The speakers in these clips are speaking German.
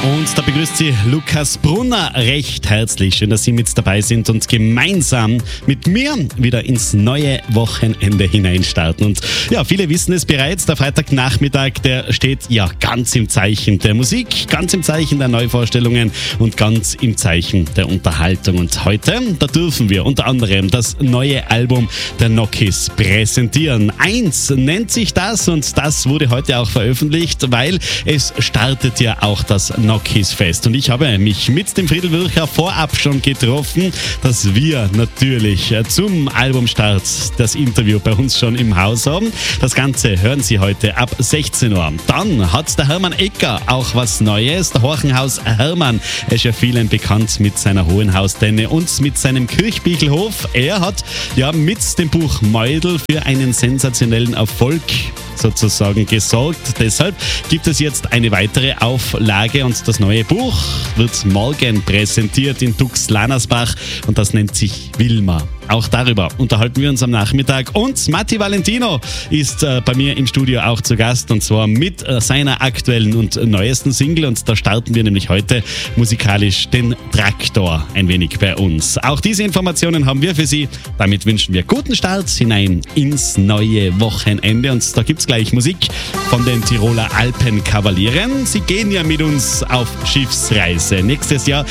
Und da begrüßt Sie Lukas Brunner recht herzlich. Schön, dass Sie mit dabei sind und gemeinsam mit mir wieder ins neue Wochenende hineinstarten. Und ja, viele wissen es bereits, der Freitagnachmittag, der steht ja ganz im Zeichen der Musik, ganz im Zeichen der Neuvorstellungen und ganz im Zeichen der Unterhaltung. Und heute, da dürfen wir unter anderem das neue Album der Nokis präsentieren. 1 nennt sich das und das wurde heute auch veröffentlicht, weil es startet ja auch das Nokis-Fest. Und ich habe mich mit dem Friedel Würcher vorab schon getroffen, dass wir natürlich zum Albumstart das Interview bei uns schon im Haus haben. Das Ganze hören Sie heute ab 16 Uhr. Dann hat der Hermann Ecker auch was Neues. Der Horchenhaus Hermann ist ja vielen bekannt mit seiner Hohenhaus-Denne und mit seinem Kirchbichelhof. Er hat ja mit dem Buch Meudl für einen sensationellen Erfolg sozusagen gesorgt. Deshalb gibt es jetzt eine weitere Auflage und das neue Buch wird morgen präsentiert in Dux-Lanersbach und das nennt sich Wilma. Auch darüber unterhalten wir uns am Nachmittag und Matti Valentino ist bei mir im Studio auch zu Gast und zwar mit seiner aktuellen und neuesten Single und da starten wir nämlich heute musikalisch den Traktor ein wenig bei uns. Auch diese Informationen haben wir für Sie. Damit wünschen wir guten Start hinein ins neue Wochenende und da gibt es gleich Musik von den Tiroler Alpenkavalieren. Sie gehen ja mit uns auf Schiffsreise. Nächstes Jahr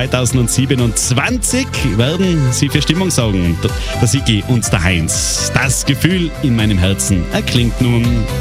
2027 werden sie für Stimmung sorgen. Der Sigi und der Heinz. Das Gefühl in meinem Herzen erklingt nun.